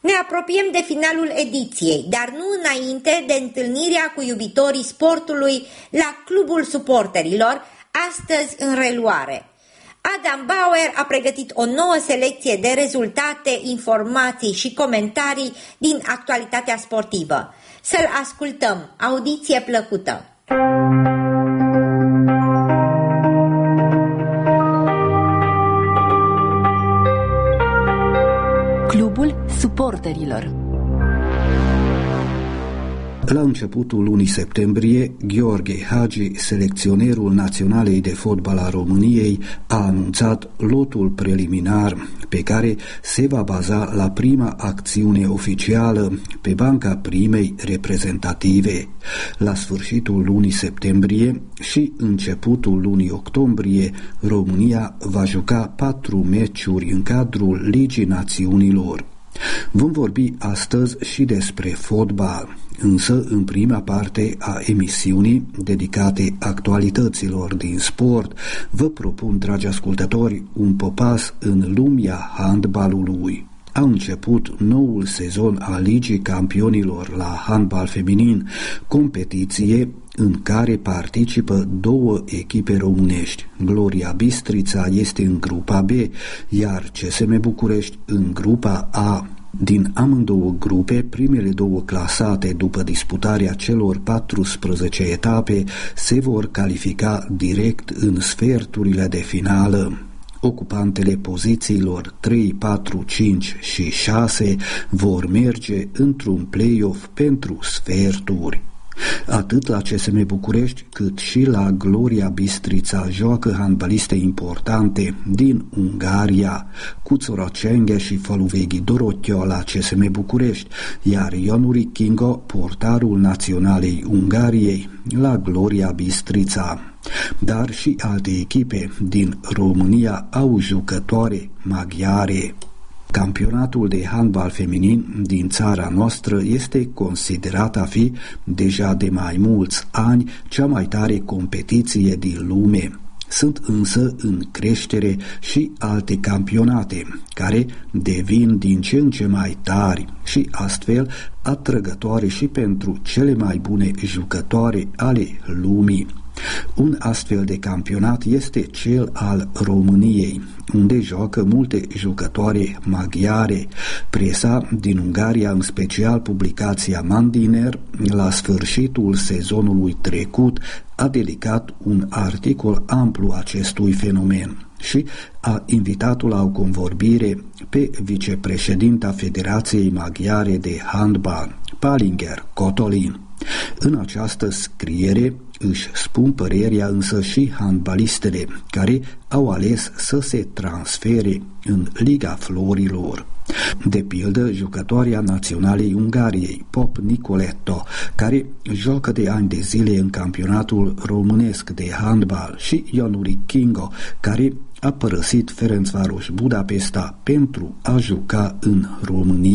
Ne apropiem de finalul ediției, dar nu înainte de întâlnirea cu iubitorii sportului la Clubul Suporterilor, astăzi în reluare. Adam Bauer a pregătit o nouă selecție de rezultate, informații și comentarii din actualitatea sportivă. Să-l ascultăm, audiție plăcută! Clubul Suporterilor. La începutul lunii septembrie, Gheorghe Hagi, selecționerul Naționalei de Fotbal a României, a anunțat lotul preliminar pe care se va baza la prima acțiune oficială pe banca primei reprezentative. La sfârșitul lunii septembrie și începutul lunii octombrie, România va juca 4 meciuri în cadrul Ligii Națiunilor. Vom vorbi astăzi și despre fotbal, însă în prima parte a emisiunii dedicate actualităților din sport, vă propun, dragi ascultători, un popas în lumea handbalului. A început noul sezon al Ligii Campionilor la handbal feminin, competiție în care participă 2 echipe românești. Gloria Bistrița este în grupa B, iar CSM București în grupa A. Din amândouă grupe, primele 2 clasate după disputarea celor 14 etape se vor califica direct în sferturile de finală. Ocupantele pozițiilor 3, 4, 5 și 6 vor merge într-un play-off pentru sferturi. Atât la CSM București cât și la Gloria Bistrița joacă handbaliste importante din Ungaria, Cuțura Cenghe și Faluveghi Dorottio la CSM București, iar Ionuri Kingo, portarul naționalei Ungariei, la Gloria Bistrița. Dar și alte echipe din România au jucătoare maghiare. Campionatul de handbal feminin din țara noastră este considerat a fi, deja de mai mulți ani, cea mai tare competiție din lume. Sunt însă în creștere și alte campionate, care devin din ce în ce mai tari și astfel atrăgătoare și pentru cele mai bune jucătoare ale lumii. Un astfel de campionat este cel al României, unde joacă multe jucătoare maghiare. Presa din Ungaria, în special publicația Mandiner, la sfârșitul sezonului trecut, a dedicat un articol amplu acestui fenomen și a invitat la o convorbire pe vicepreședinta Federației Maghiare de Handbal, Palinger Kotolin. În această scriere își spun părerea însă și handbalistele, care au ales să se transfere în Liga Florilor. De pildă, jucătoarea naționalei Ungariei, Pop Nicoletto, care joacă de ani de zile în campionatul românesc de handbal, și Ionuri Kingo, care a părăsit Ferencváros Budapesta pentru a juca în România.